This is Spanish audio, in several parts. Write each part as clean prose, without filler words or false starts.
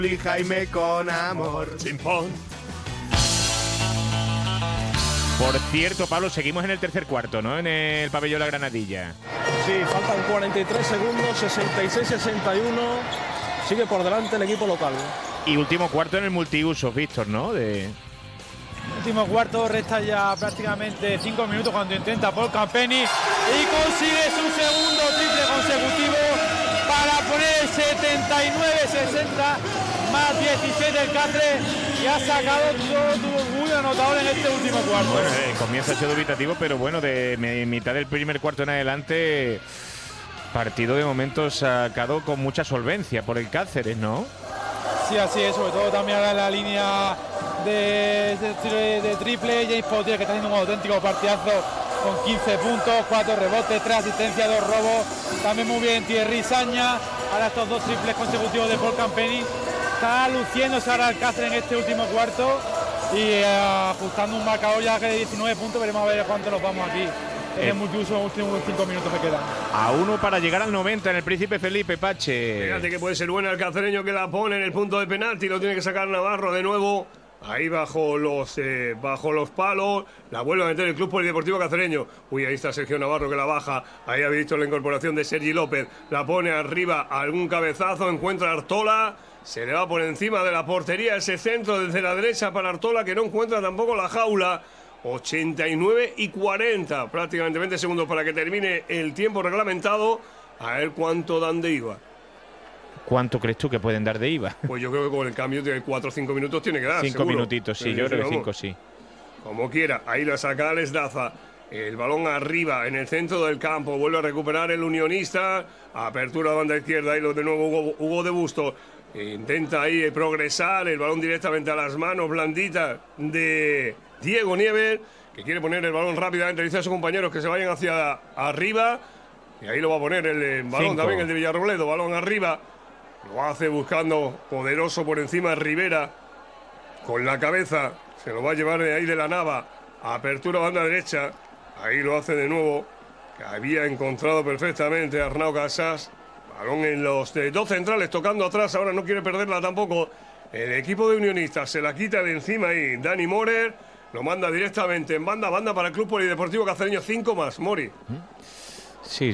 y Jaime con amor. Chimpón. Por cierto, Pablo, seguimos en el tercer cuarto, ¿no? En el pabellón La Granadilla. Sí, faltan 43 segundos, 66-61. Sigue por delante el equipo local. Y último cuarto en el multiusos, Víctor, ¿no? Último cuarto, resta ya prácticamente 5 minutos cuando intenta Paul Campeni y consigue su segundo triple consecutivo para poner 79-60 más 17 el Cáceres, y ha sacado todo tu orgullo anotador en este último cuarto. Bueno, comienza siendo dubitativo, pero bueno, de mitad del primer cuarto en adelante, partido de momento sacado con mucha solvencia por el Cáceres, ¿no? Sí, así es, sobre todo también ahora en la línea de triple, James Potier, que está haciendo un auténtico partidazo con 15 puntos, 4 rebotes, 3 asistencias, 2 robos. También muy bien Thierry Sagna. Ahora estos 2 triples consecutivos de Paul Campeni. Está luciéndose ahora el Cáceres en este último cuarto y ajustando un marcador ya que de 19 puntos. Veremos a ver cuánto nos vamos aquí en el multiuso en los últimos 5 minutos que quedan. A 1 para llegar al 90 en el Príncipe Felipe, Pache. Fíjate que puede ser buena el cacereño, que la pone en el punto de penalti. Lo tiene que sacar Navarro de nuevo. Ahí bajo los palos. La vuelve a meter el Club Polideportivo Cacereño. Uy, ahí está Sergio Navarro, que la baja. Ahí ha visto la incorporación de Sergi López. La pone arriba, algún cabezazo. Encuentra a Artola. Se le va por encima de la portería ese centro desde la derecha para Artola, que no encuentra tampoco la jaula. 89-40. Prácticamente 20 segundos para que termine el tiempo reglamentado. A ver cuánto dan de IVA. ¿Cuánto crees tú que pueden dar de IVA? Pues yo creo que con el cambio de 4 o 5 minutos tiene que dar. 5 minutitos, sí, yo creo que 5 sí. Como quiera, ahí lo saca Alex Daza. El balón arriba, en el centro del campo. Vuelve a recuperar el Unionista. Apertura de banda izquierda, ahí lo de nuevo Hugo de Busto. Intenta ahí progresar. El balón directamente a las manos blanditas de Diego Nieves, que quiere poner el balón rápidamente. Dice a sus compañeros que se vayan hacia arriba. Y ahí lo va a poner el balón también, el de Villarrobledo. Balón arriba. Lo hace buscando poderoso por encima Rivera. Con la cabeza se lo va a llevar de ahí de la Nava. Apertura banda derecha. Ahí lo hace de nuevo. Que había encontrado perfectamente a Arnau Casas. Balón en los 2 centrales tocando atrás. Ahora no quiere perderla tampoco el equipo de Unionistas. Se la quita de encima ahí Dani Morer. Lo manda directamente en banda para el Club Polideportivo Cacereño. 5 más, Mori. Sí,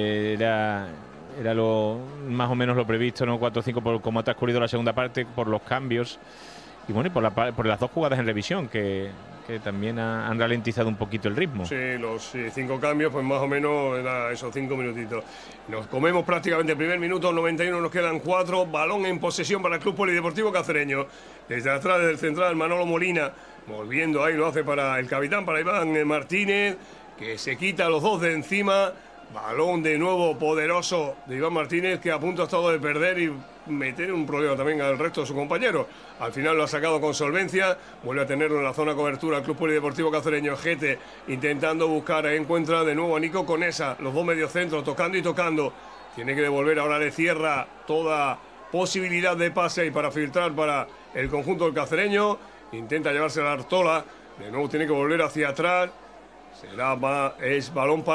era lo más o menos lo previsto, ¿no? 4-5 por cómo ha transcurrido la segunda parte, por los cambios y bueno, por las 2 jugadas en revisión que también han ralentizado un poquito el ritmo. Sí, los 5 cambios, pues más o menos era esos 5 minutitos. Nos comemos prácticamente el primer minuto, 91, nos quedan 4. Balón en posesión para el Club Polideportivo Cacereño. Desde atrás del central, Manolo Molina, volviendo ahí, lo hace para el capitán, para Iván Martínez, que se quita los 2 de encima. Balón de nuevo poderoso de Iván Martínez, que a punto ha estado de perder y meter un problema también al resto de sus compañeros. Al final lo ha sacado con solvencia, vuelve a tenerlo en la zona cobertura el Club Polideportivo Cacereño. Gete intentando buscar, encuentra de nuevo a Nico Conesa, los 2 mediocentros tocando y tocando. Tiene que devolver, ahora le cierra toda posibilidad de pase y para filtrar para el conjunto del cacereño. Intenta llevarse a la Artola, de nuevo tiene que volver hacia atrás. Es balón para